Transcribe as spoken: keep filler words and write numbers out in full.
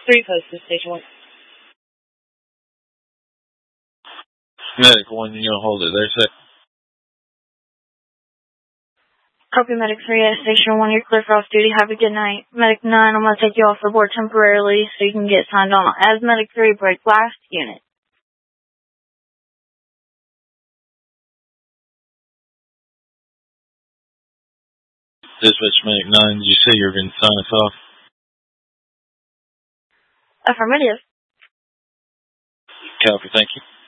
three, post to Station one. Medic one, you're going to hold it there, sir. Copy, Medic three at Station one. You're clear for off duty. Have a good night. Medic nine, I'm going to take you off the board temporarily so you can get signed on as Medic three, break last unit. Dispatch Medic nine, did you say you were going to sign us off? Affirmative. Copy, thank you.